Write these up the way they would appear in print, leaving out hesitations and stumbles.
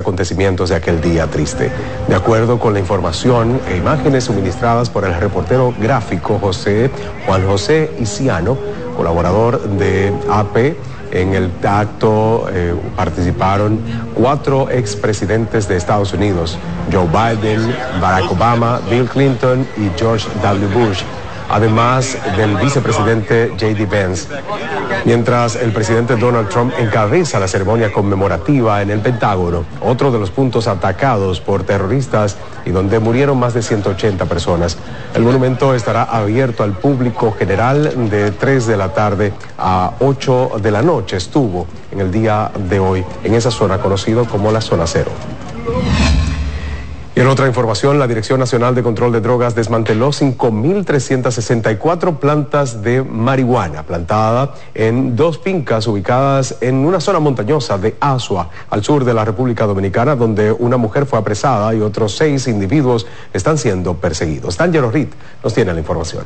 acontecimientos de aquel día triste. De acuerdo con la información e imágenes suministradas por el reportero gráfico Juan José Isiano, colaborador de AP, en el acto participaron 4 expresidentes de Estados Unidos: Joe Biden, Barack Obama, Bill Clinton y George W. Bush, además del vicepresidente J.D. Vance. Mientras el presidente Donald Trump encabeza la ceremonia conmemorativa en el Pentágono, otro de los puntos atacados por terroristas y donde murieron más de 180 personas. El monumento estará abierto al público general de 3 de la tarde a 8 de la noche. Estuvo en el día de hoy en esa zona conocido como la Zona Cero. Y en otra información, la Dirección Nacional de Control de Drogas desmanteló 5.364 plantas de marihuana plantada en 2 fincas ubicadas en una zona montañosa de Asua, al sur de la República Dominicana, donde una mujer fue apresada y otros 6 individuos están siendo perseguidos. D'Angelo Reed nos tiene la información.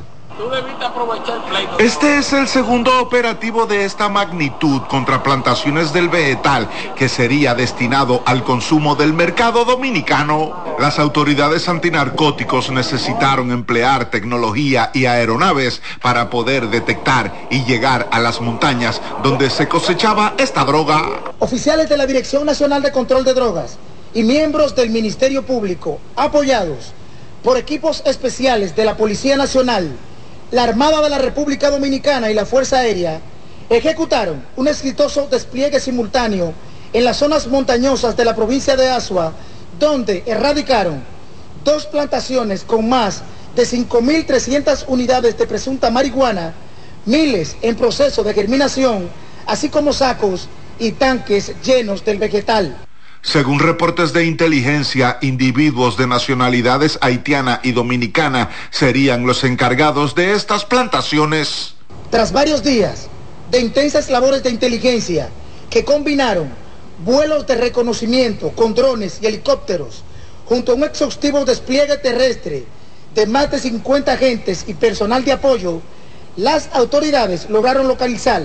Este es el segundo operativo de esta magnitud contra plantaciones del vegetal que sería destinado al consumo del mercado dominicano. Las autoridades antinarcóticos necesitaron emplear tecnología y aeronaves para poder detectar y llegar a las montañas donde se cosechaba esta droga. Oficiales de la Dirección Nacional de Control de Drogas y miembros del Ministerio Público, apoyados por equipos especiales de la Policía Nacional, la Armada de la República Dominicana y la Fuerza Aérea, ejecutaron un exitoso despliegue simultáneo en las zonas montañosas de la provincia de Asua, donde erradicaron 2 plantaciones con más de 5.300 unidades de presunta marihuana, miles en proceso de germinación, así como sacos y tanques llenos del vegetal. Según reportes de inteligencia, individuos de nacionalidades haitiana y dominicana serían los encargados de estas plantaciones. Tras varios días de intensas labores de inteligencia que combinaron vuelos de reconocimiento con drones y helicópteros, junto a un exhaustivo despliegue terrestre de más de 50 agentes y personal de apoyo, las autoridades lograron localizar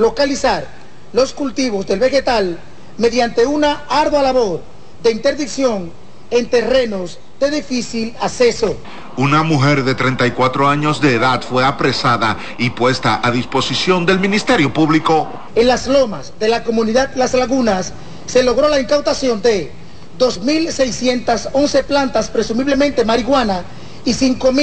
los cultivos del vegetal mediante una ardua labor de interdicción en terrenos de difícil acceso. Una mujer de 34 años de edad fue apresada y puesta a disposición del Ministerio Público. En las lomas de la comunidad Las Lagunas se logró la incautación de 2.611 plantas presumiblemente marihuana y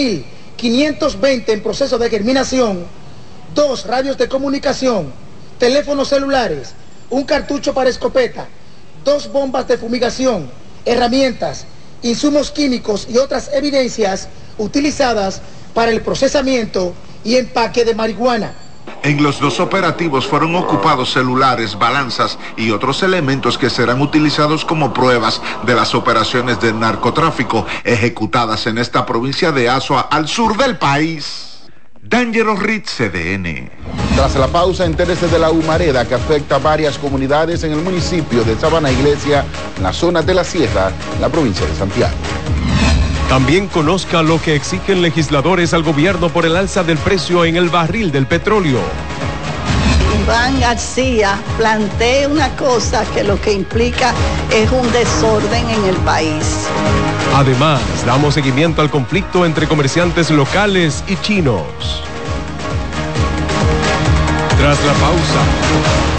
5.520 en proceso de germinación, 2 radios de comunicación, teléfonos celulares, un cartucho para escopeta, 2 bombas de fumigación, herramientas, insumos químicos y otras evidencias utilizadas para el procesamiento y empaque de marihuana. En los 2 operativos fueron ocupados celulares, balanzas y otros elementos que serán utilizados como pruebas de las operaciones de narcotráfico ejecutadas en esta provincia de Asua, al sur del país. D'Angelo Reed, CDN. Tras la pausa, entérese de la humareda que afecta a varias comunidades en el municipio de Sabana Iglesia, en la zona de la Sierra, en la provincia de Santiago. También conozca lo que exigen legisladores al gobierno por el alza del precio en el barril del petróleo. Iván García plantea una cosa que lo que implica es un desorden en el país. Además, damos seguimiento al conflicto entre comerciantes locales y chinos. Tras la pausa.